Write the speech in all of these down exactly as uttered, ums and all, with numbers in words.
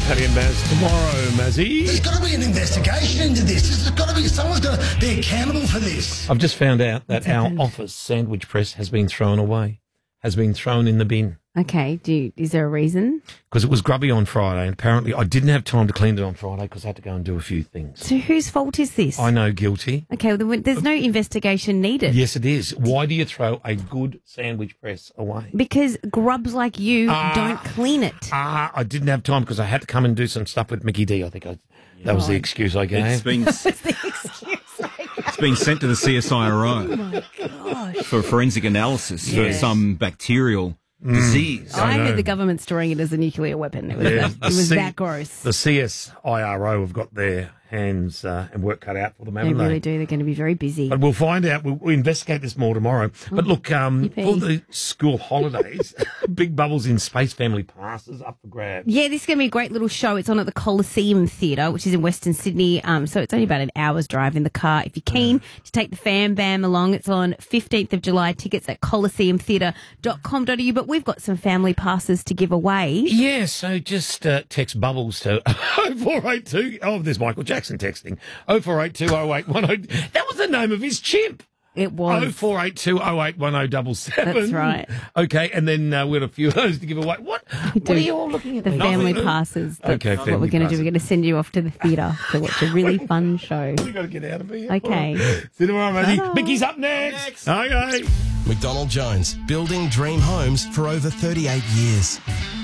Paddy and Maz tomorrow, Mazzy. There's got to be an investigation into this. There's got to be, someone's got to be accountable for this. I've just found out that our office sandwich press has been thrown away, has been thrown in the bin. Okay, do you, is there a reason? Because it was grubby on Friday, and apparently I didn't have time to clean it on Friday because I had to go and do a few things. So whose fault is this? I know, guilty. Okay, well, there's no investigation needed. Yes, it is. Why do you throw a good sandwich press away? Because grubs like you Ah. don't clean it. Ah, I didn't have time because I had to come and do some stuff with Mickey D. I think I, that was the excuse I gave. It's been, That's the excuse. it's been sent to the C S I R O Oh, my gosh. for forensic analysis Yes. for some bacterial disease. I, know. heard the government storing it as a nuclear weapon. It was, Yeah, that, the it was C- that gross. The C S I R O have got their hands uh, and work cut out for them, They haven't they? really do. They're going to be very busy. But we'll find out. We'll, we'll investigate this more tomorrow. But look, um, yippee. for the school holidays, Big Bubbles in Space Family Passes up for grabs. Yeah, this is going to be a great little show. It's on at the Coliseum Theatre, which is in Western Sydney. Um, so it's only about an hour's drive in the car. If you're keen to take the Fam Bam along, it's on fifteenth of July. Tickets at coliseum theatre dot com dot a u. But we've got some family passes to give away. Yeah, so just uh, text Bubbles to oh four eight two. Oh, there's Michael Jackson texting. oh four eight two oh eight one oh. That was the name of his chimp. It was. oh four eight two oh eight one oh seven seven. That's right. Okay, and then uh, we had a few of those to give away. What? What are you all looking at? The me? family Nothing. passes. That's Okay, what family we're going to do. passes. We're going to send you off to the theatre to watch a really fun show. We've got to get out of here. Okay. See you tomorrow, Matty. Ta-da. Mickey's up next. Okay. McDonald Jones, building dream homes for over thirty-eight years.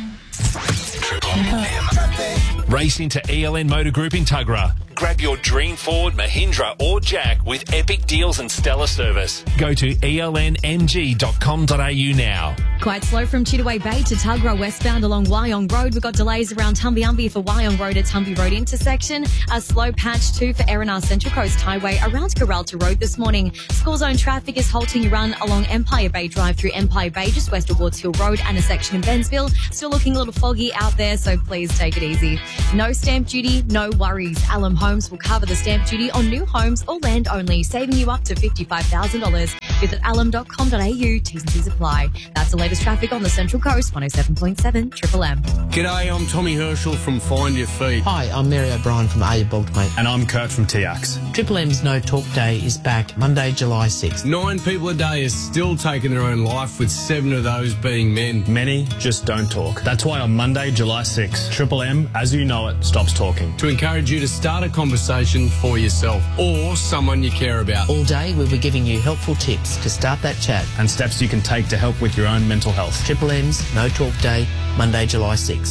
Race into E L N Motor Group in Tuggerah. Grab your dream Ford, Mahindra or Jack with epic deals and stellar service. Go to E L N M G dot com dot a u now. Quite slow from Chittaway Bay to Tuggerah westbound along Wyong Road. We've got delays around Tumby-Umby for Wyong Road at Tumby Road intersection. A slow patch too for Erinar Central Coast Highway around Corralta Road this morning. School zone traffic is halting your run along Empire Bay Drive through Empire Bay just west of Wards Hill Road and a section in Bensville. Still looking a little foggy out there, so please take it easy. No stamp duty, no worries. Alum Homes will cover the stamp duty on new homes or land only, saving you up to fifty-five thousand dollars. Visit alum dot com dot a u. T's and C's apply. That's the latest traffic on the Central Coast, one oh seven point seven Triple M. G'day, I'm Tommy Herschel from Find Your Feet. Hi, I'm Mary O'Brien from Are You Bogged, Mate? And I'm Kurt from T X. Triple M's No Talk Day is back Monday, July sixth. Nine people a day are still taking their own life, with seven of those being men. Many just don't talk. That's why on Monday, July sixth, Triple M, as you know it, stops talking. To encourage you to start a conversation for yourself or someone you care about. All day we'll be giving you helpful tips to start that chat. And steps you can take to help with your own mental health. Triple M's No Talk Day, Monday, July sixth.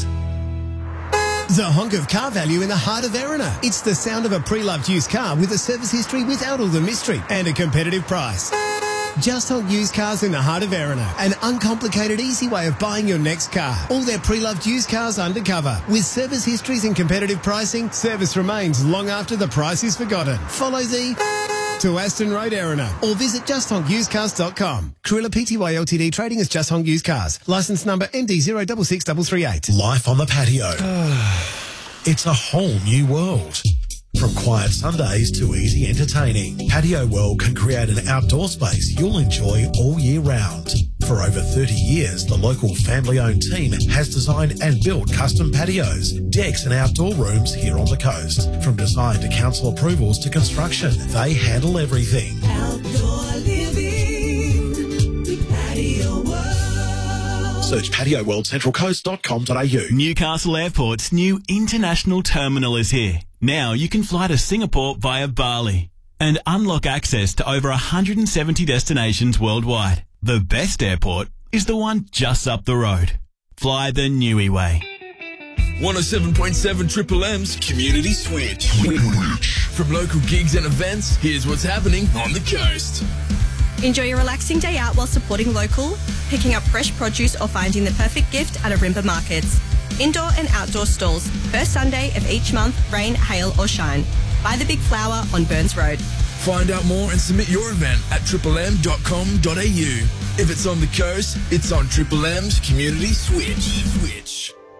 The honk of car value in the heart of Erina. It's the sound of a pre-loved used car with a service history without all the mystery and a competitive price. Just Honk Used Cars in the heart of Erina. An uncomplicated, easy way of buying your next car. All their pre-loved used cars undercover. With service histories and competitive pricing, service remains long after the price is forgotten. Follow the to Aston Road, Erina, or visit just honk used cars dot com. Carilla Pty Ltd trading as Just Honk Used Cars. Licence number M D zero six six three three eight. Life on the patio. It's a whole new world. From quiet Sundays to easy entertaining, Patio World can create an outdoor space you'll enjoy all year round. For over thirty years, the local family-owned team has designed and built custom patios, decks and outdoor rooms here on the coast. From design to council approvals to construction, they handle everything. Outdoor living with Patio World. Search patio world central coast dot com dot a u. Newcastle Airport's new international terminal is here. Now you can fly to Singapore via Bali and unlock access to over one hundred seventy destinations worldwide. The best airport is the one just up the road. Fly the Niue way. one oh seven point seven Triple M's Community Switch. From local gigs and events, here's what's happening on the coast. Enjoy your relaxing day out while supporting local, picking up fresh produce or finding the perfect gift at Arimba Markets. Indoor and outdoor stalls, first Sunday of each month, rain, hail or shine. Buy the Big Flower on Burns Road. Find out more and submit your event at triple m dot com dot a u. If it's on the coast, it's on Triple M's Community Switch. Switch. Sing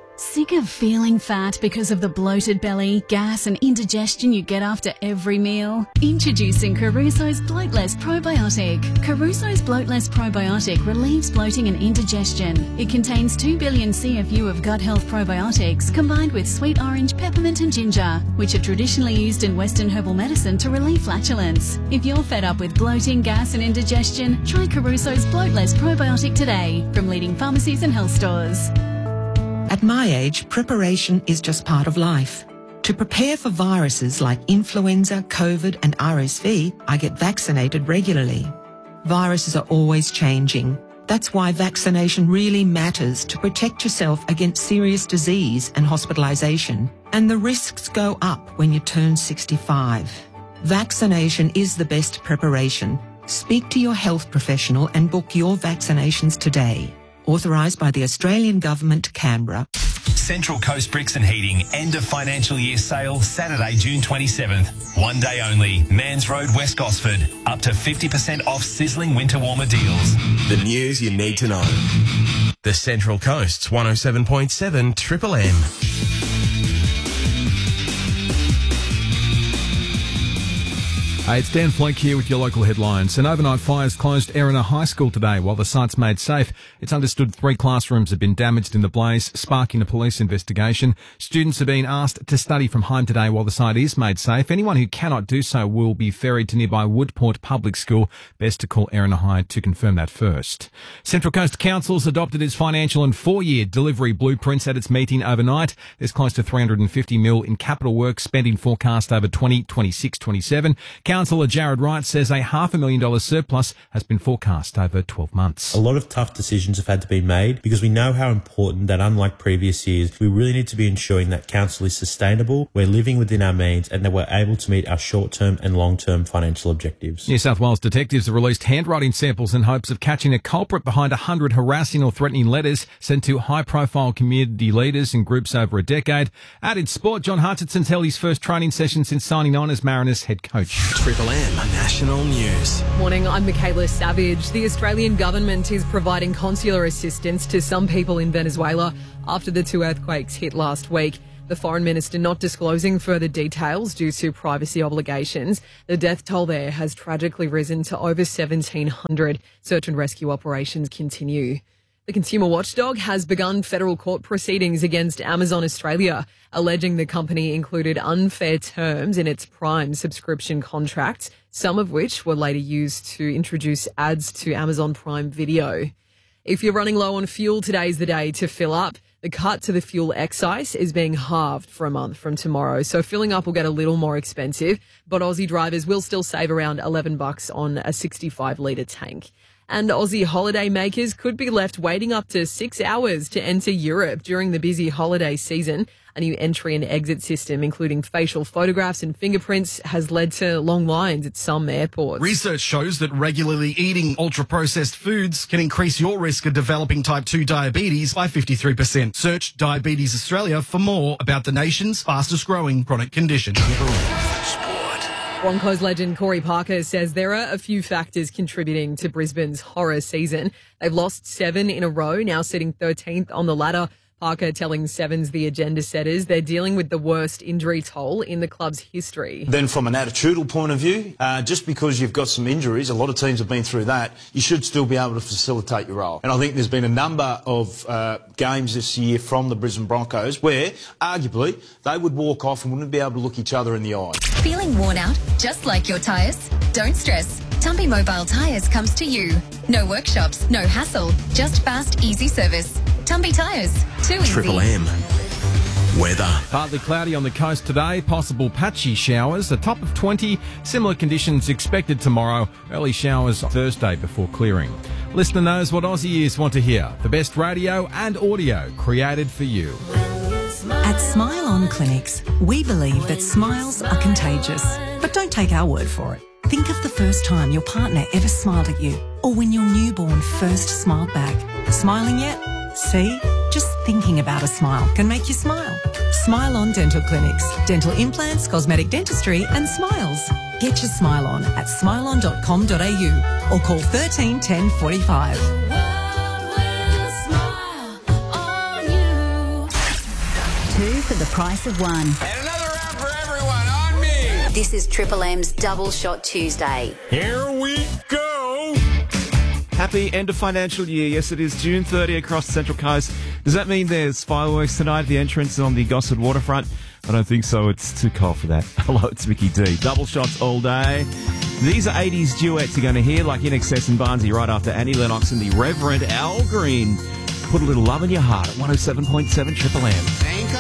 Sick of feeling fat because of the bloated belly, gas and indigestion you get after every meal? Introducing Caruso's Bloatless Probiotic. Caruso's Bloatless Probiotic relieves bloating and indigestion. It contains two billion C F U of gut health probiotics combined with sweet orange, peppermint and ginger, which are traditionally used in Western herbal medicine to relieve flatulence. If you're fed up with bloating, gas and indigestion, try Caruso's Bloatless Probiotic today from leading pharmacies and health stores. At my age, preparation is just part of life. To prepare for viruses like influenza, COVID and R S V, I get vaccinated regularly. Viruses are always changing. That's why vaccination really matters to protect yourself against serious disease and hospitalisation. And the risks go up when you turn sixty-five. Vaccination is the best preparation. Speak to your health professional and book your vaccinations today. Authorised by the Australian Government, Canberra. Central Coast Bricks and Heating end of financial year sale Saturday, June twenty-seventh. One day only. Mans Road, West Gosford. Up to fifty percent off sizzling winter warmer deals. The news you need to know. The Central Coast's one oh seven point seven Triple M. Hey, it's Dan Flake here with your local headlines. An overnight fire's closed Erina High School today while the site's made safe. It's understood three classrooms have been damaged in the blaze, sparking a police investigation. Students have been asked to study from home today while the site is made safe. Anyone who cannot do so will be ferried to nearby Woodport Public School. Best to call Erina High to confirm that first. Central Coast Council's adopted its financial and four-year delivery blueprints at its meeting overnight. There's close to three hundred fifty mil in capital works spending forecast over twenty twenty-six twenty-seven. Councillor Jared Wright says a half a million dollar surplus has been forecast over twelve months. A lot of tough decisions have had to be made because we know how important that, unlike previous years, we really need to be ensuring that council is sustainable, we're living within our means and that we're able to meet our short-term and long-term financial objectives. New South Wales detectives have released handwriting samples in hopes of catching a culprit behind one hundred harassing or threatening letters sent to high-profile community leaders and groups over a decade. Out in sport, John Hutchinson's held his first training session since signing on as Mariners head coach. Triple M National News. Morning, I'm Michaela Savage. The Australian government is providing consular assistance to some people in Venezuela after the two earthquakes hit last week. The foreign minister not disclosing further details due to privacy obligations. The death toll there has tragically risen to over seventeen hundred. Search and rescue operations continue. The consumer watchdog has begun federal court proceedings against Amazon Australia, alleging the company included unfair terms in its Prime subscription contracts, some of which were later used to introduce ads to Amazon Prime Video. If you're running low on fuel, today's the day to fill up. The cut to the fuel excise is being halved for a month from tomorrow, so filling up will get a little more expensive, but Aussie drivers will still save around eleven bucks on a sixty-five litre tank. And Aussie holiday makers could be left waiting up to six hours to enter Europe during the busy holiday season. A new entry and exit system, including facial photographs and fingerprints, has led to long lines at some airports. Research shows that regularly eating ultra-processed foods can increase your risk of developing type two diabetes by fifty-three percent. Search Diabetes Australia for more about the nation's fastest-growing chronic condition. Broncos legend Corey Parker says there are a few factors contributing to Brisbane's horror season. They've lost seven in a row, now sitting thirteenth on the ladder. Parker telling Sevens the agenda setters they're dealing with the worst injury toll in the club's history. Then from an attitudinal point of view, uh, just because you've got some injuries, a lot of teams have been through that, you should still be able to facilitate your role. And I think there's been a number of uh, games this year from the Brisbane Broncos where, arguably, they would walk off and wouldn't be able to look each other in the eye. Feeling worn out, just like your tyres? Don't stress. Tumpy Mobile Tyres comes to you. No workshops, no hassle, just fast, easy service. Tumpy Tyres, too easy. Triple M. Weather. Partly cloudy on the coast today, possible patchy showers, a top of twenty. Similar conditions expected tomorrow. Early showers Thursday before clearing. Listener knows what Aussie ears want to hear. The best radio and audio created for you. At Smile On Clinics, we believe that smiles are contagious. But don't take our word for it. Think of the first time your partner ever smiled at you, or when your newborn first smiled back. Smiling yet? See? Just thinking about a smile can make you smile. Smile On Dental Clinics. Dental implants, cosmetic dentistry and smiles. Get your smile on at smile on dot com dot a u or call thirteen ten forty-five. two for the price of one. And another round for everyone on me. This is Triple M's Double Shot Tuesday. Here we go. Happy end of financial year. Yes, it is June thirtieth across the Central Coast. Does that mean there's fireworks tonight at the entrance on the Gosford waterfront? I don't think so. It's too cold for that. Hello, it's Mickey D. Double shots all day. These are eighties duets you're going to hear, like In Excess and Barnsey, right after Annie Lennox and the Reverend Al Green. Put a little love in your heart at one oh seven point seven Triple M.